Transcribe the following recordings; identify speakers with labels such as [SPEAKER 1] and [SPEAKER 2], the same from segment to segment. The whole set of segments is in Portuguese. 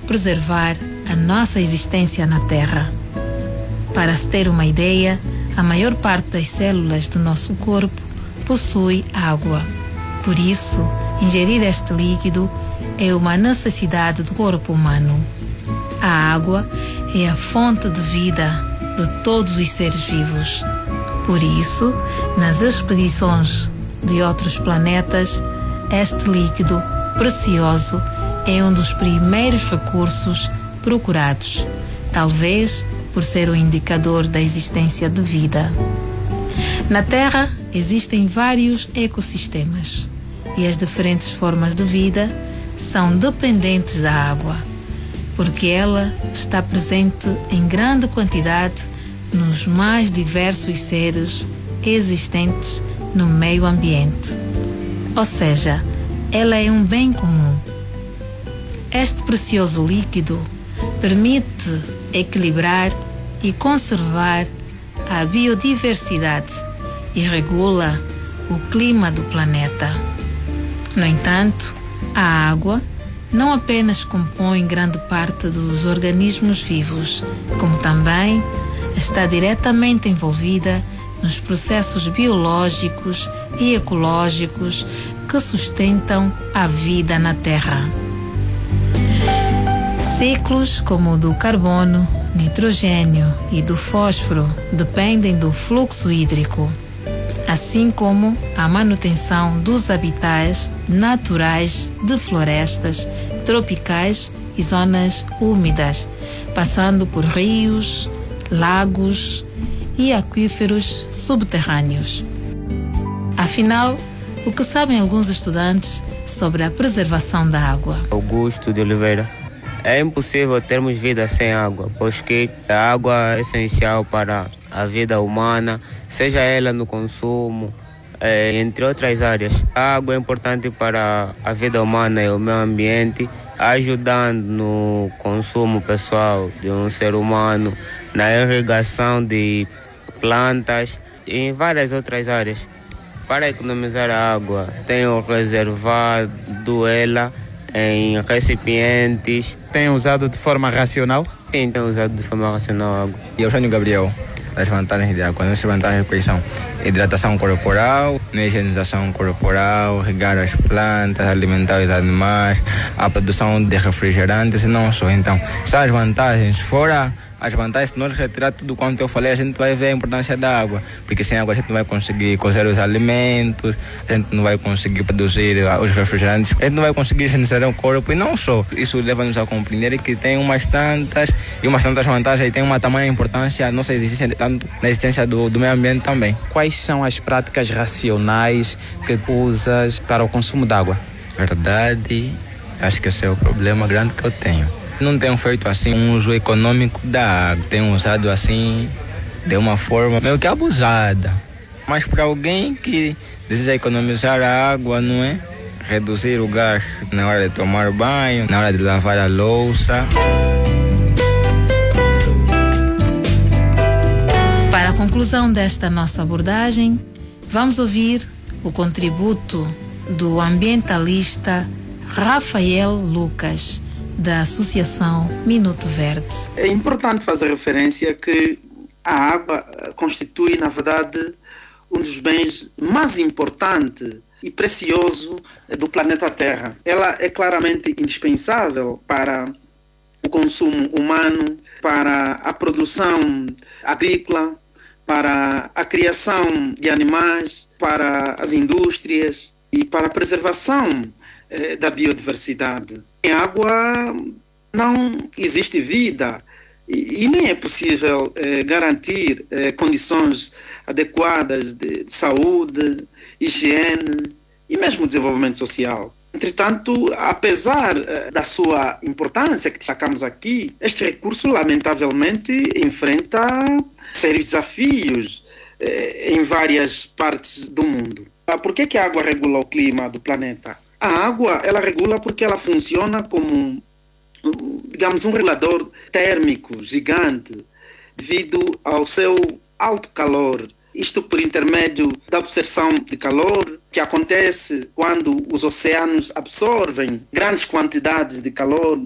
[SPEAKER 1] preservar a nossa existência na Terra. Para se ter uma ideia, a maior parte das células do nosso corpo possui água. Por isso, ingerir este líquido é uma necessidade do corpo humano. A água é a fonte de vida de todos os seres vivos. Por isso, nas expedições de outros planetas, este líquido precioso é um dos primeiros recursos procurados, talvez por ser um indicador da existência de vida. Na Terra existem vários ecossistemas e as diferentes formas de vida são dependentes da água, porque ela está presente em grande quantidade nos mais diversos seres existentes no meio ambiente. Ou seja, ela é um bem comum. Este precioso líquido permite equilibrar e conservar a biodiversidade e regula o clima do planeta. No entanto, a água não apenas compõe grande parte dos organismos vivos, como também está diretamente envolvida nos processos biológicos e ecológicos que sustentam a vida na Terra. Ciclos como o do carbono, nitrogênio e do fósforo dependem do fluxo hídrico, assim como a manutenção dos habitats naturais de florestas tropicais e zonas úmidas, passando por rios, lagos e aquíferos subterrâneos. Afinal, o que sabem alguns estudantes sobre a preservação da água?
[SPEAKER 2] Augusto de Oliveira. É impossível termos vida sem água, pois que a água é essencial para a vida humana, seja ela no consumo, entre outras áreas. A água é importante para a vida humana e o meio ambiente, ajudando no consumo pessoal de um ser humano, na irrigação de plantas e em várias outras áreas. Para economizar a água, tenho reservado ela em recipientes.
[SPEAKER 3] Tem usado de forma racional?
[SPEAKER 2] Sim, tenho usado de forma racional a água.
[SPEAKER 4] E Eugênio Gabriel, das vantagens da água. As vantagens quais são? Hidratação corporal, higienização corporal, regar as plantas, alimentar os animais, a produção de refrigerantes e não só. Então, são as vantagens. Fora as vantagens, se nós retirar tudo quanto eu falei, a gente vai ver a importância da água, porque sem água a gente não vai conseguir cozer os alimentos, a gente não vai conseguir produzir os refrigerantes, a gente não vai conseguir higienizar o corpo e não só. Isso leva-nos a compreender que tem umas tantas vantagens e tem uma tamanha importância a nossa existência, tanto na existência do meio ambiente também.
[SPEAKER 3] Quais são as práticas racionais que usas para o consumo de água?
[SPEAKER 4] Verdade, acho que esse é o problema grande que eu tenho. Não tenho feito assim um uso econômico da água. Tenho usado assim de uma forma meio que abusada. Mas para alguém que deseja economizar a água, não é? Reduzir o gasto na hora de tomar banho, na hora de lavar a louça.
[SPEAKER 1] Para a conclusão desta nossa abordagem, vamos ouvir o contributo do ambientalista Rafael Lucas, da Associação Minuto Verde.
[SPEAKER 5] É importante fazer referência que a água constitui, na verdade, um dos bens mais importantes e precioso do planeta Terra. Ela é claramente indispensável para o consumo humano, para a produção agrícola, para a criação de animais, para as indústrias e para a preservação da biodiversidade. Sem água não existe vida e nem é possível garantir condições adequadas de saúde, higiene e mesmo desenvolvimento social. Entretanto, apesar da sua importância que destacamos aqui, este recurso lamentavelmente enfrenta sérios desafios em várias partes do mundo. Por que a água regula o clima do planeta? A água, ela regula porque ela funciona como, digamos, um regulador térmico gigante devido ao seu alto calor. Isto por intermédio da absorção de calor, que acontece quando os oceanos absorvem grandes quantidades de calor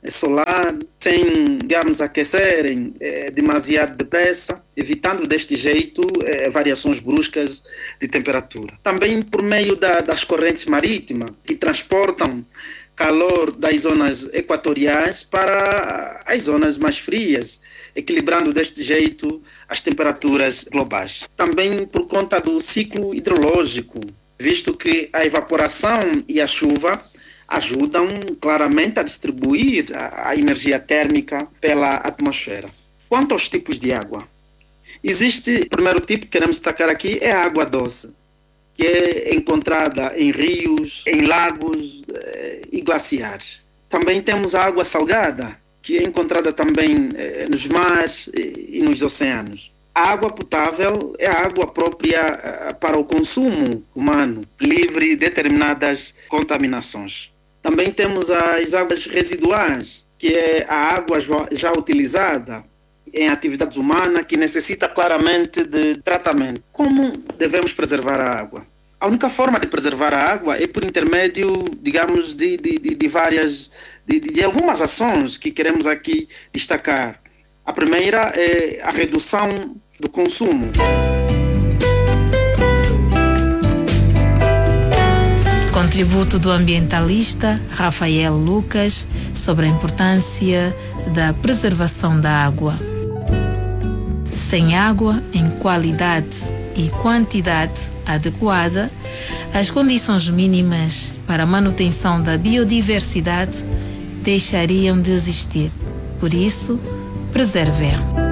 [SPEAKER 5] solar, sem, digamos, aquecerem demasiado depressa, evitando deste jeito variações bruscas de temperatura. Também por meio das correntes marítimas, que transportam calor das zonas equatoriais para as zonas mais frias, equilibrando deste jeito as temperaturas globais. Também por conta do ciclo hidrológico, visto que a evaporação e a chuva ajudam claramente a distribuir a energia térmica pela atmosfera. Quanto aos tipos de água, existe o primeiro tipo que queremos destacar aqui, é a água doce, que é encontrada em rios, em lagos e glaciares. Também temos a água salgada, que é encontrada também nos mares e nos oceanos. A água potável é a água própria para o consumo humano, livre de determinadas contaminações. Também temos as águas residuais, que é a água já utilizada em atividades humanas, que necessita claramente de tratamento. Como devemos preservar a água? A única forma de preservar a água é por intermédio, digamos, de algumas ações que queremos aqui destacar. A primeira é a redução do consumo.
[SPEAKER 1] Contributo do ambientalista Rafael Lucas sobre a importância da preservação da água. Sem água em qualidade e quantidade adequada, as condições mínimas para a manutenção da biodiversidade deixariam de existir. Por isso, preserve-a.